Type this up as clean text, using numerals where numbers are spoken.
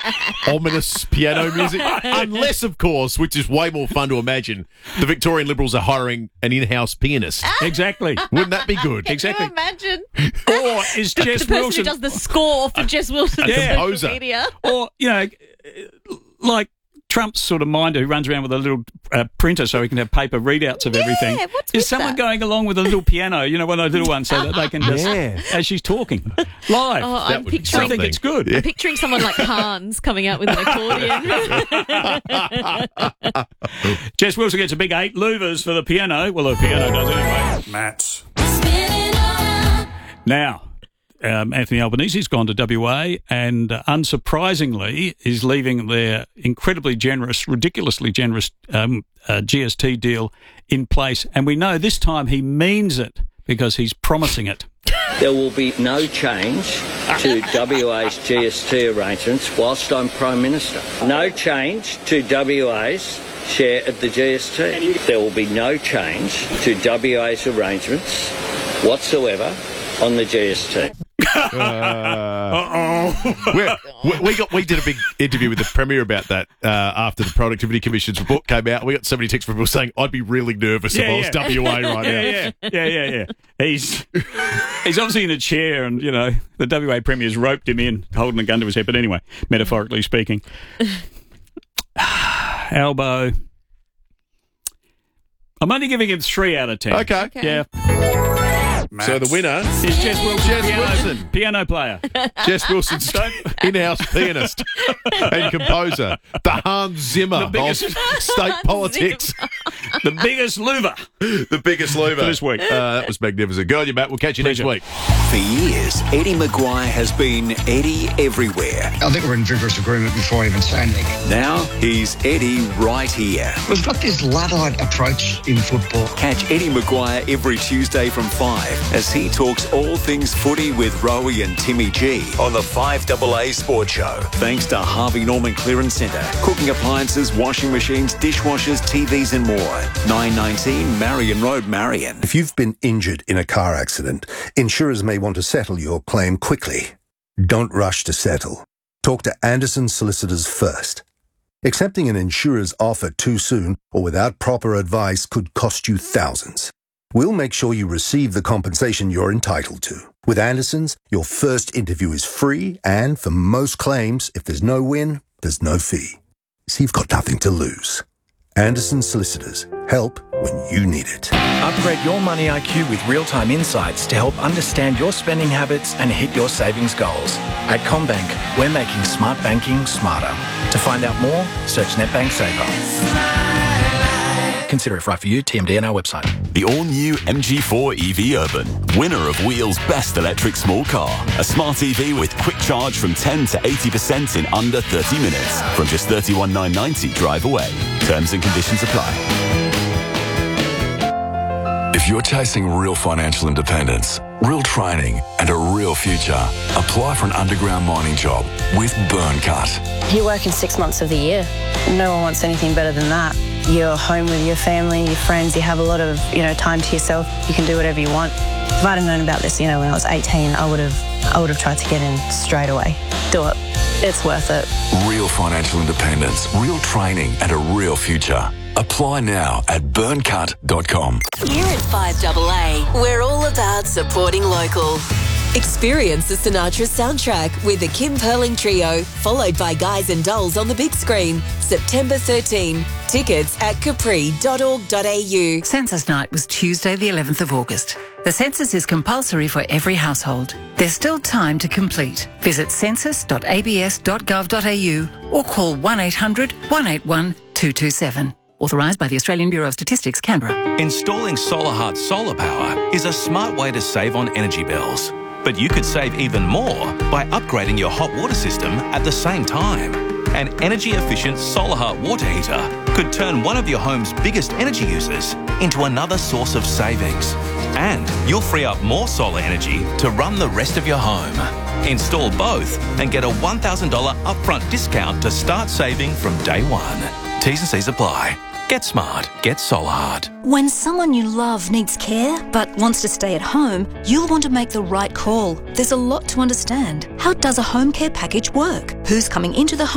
ominous piano music. Unless, of course, which is way more fun to imagine, the Victorian Liberals are hiring an in-house pianist. Exactly. Wouldn't that be good? Exactly. Can you imagine? Or is The Jess person Wilson... who does the score for Jess Wilson's composer. social media. Or, like Trump's sort of minder who runs around with a little printer so he can have paper readouts of everything. What's Is with someone that? going along with a little piano, one of those little ones, so that they can just, as she's talking, live. Oh, That I'm would be I picturing, think it's good. I'm picturing someone like Hans coming out with an accordion. Jess Wilson gets a big 8 louvers for the piano. Well, the piano does anyway. Matt. Now, Anthony Albanese's gone to WA and unsurprisingly is leaving their incredibly generous, ridiculously generous GST deal in place. And we know this time he means it because he's promising it. There will be no change to WA's GST arrangements whilst I'm Prime Minister. No change to WA's share of the GST. There will be no change to WA's arrangements whatsoever on the GST. We did a big interview with the Premier about that after the Productivity Commission's report came out. We got so many texts from people saying, I'd be really nervous if I was WA right now. Yeah. He's obviously in a chair and, the WA Premier's roped him in, holding a gun to his head. But anyway, metaphorically speaking. Albo. I'm only giving him 3 out of 10. Okay. Yeah. So the winner is Jess Wilson, Wilson. piano player. Jess Wilson's in-house pianist and composer. The Hans Zimmer of state politics. The biggest louver. The biggest louver. For this week. That was magnificent. Good on you, Matt. We'll catch you next week. For years, Eddie Maguire has been Eddie everywhere. I think we're in vigorous agreement before I even say anything. Now he's Eddie right here. We've got this Luddite approach in football. Catch Eddie Maguire every Tuesday from 5 as he talks all things footy with Rowie and Timmy G on the 5AA Sports Show. Thanks to Harvey Norman Clearance Centre. Cooking appliances, washing machines, dishwashers, TVs and more. 919 Marion Road, Marion. If you've been injured in a car accident, insurers may want to settle your claim quickly. Don't rush to settle. Talk to Anderson Solicitors first. Accepting an insurer's offer too soon or without proper advice could cost you thousands. We'll make sure you receive the compensation you're entitled to. With Anderson's, your first interview is free, and for most claims, if there's no win, there's no fee. So you've got nothing to lose. Anderson Solicitors. Help when you need it. Upgrade your money IQ with real-time insights to help understand your spending habits and hit your savings goals. At CommBank, we're making smart banking smarter. To find out more, search NetBank Saver. Consider if right for you. TMD on our website. The all-new MG4 EV Urban, winner of Wheel's best electric small car. A smart EV with quick charge from 10 to 80% in under 30 minutes. From just $31,990 drive away. Terms and conditions apply. If you're chasing real financial independence, real training and a real future, apply for an underground mining job with Burncut. You work in 6 months of the year. No one wants anything better than that. You're home with your family, your friends, you have a lot of, time to yourself. You can do whatever you want. If I'd have known about this, when I was 18, I would have tried to get in straight away. Do it. It's worth it. Real financial independence, real training and a real future. Apply now at burncut.com. Here at 5AA, we're all about supporting local. Experience the Sinatra soundtrack with the Kim Perling Trio, followed by Guys and Dolls on the big screen, September 13. Tickets at capri.org.au. Census Night was Tuesday the 11th of August. The census is compulsory for every household. There's still time to complete. Visit census.abs.gov.au or call 1800 181 227. Authorised by the Australian Bureau of Statistics, Canberra. Installing SolarHeart solar power is a smart way to save on energy bills. But you could save even more by upgrading your hot water system at the same time. An energy-efficient SolarHeart water heater could turn one of your home's biggest energy users into another source of savings. And you'll free up more solar energy to run the rest of your home. Install both and get a $1,000 upfront discount to start saving from day one. T's and C's apply. Get smart. Get SolarHeart. When someone you love needs care but wants to stay at home, you'll want to make the right call. There's a lot to understand. How does a home care package work? Who's coming into the home?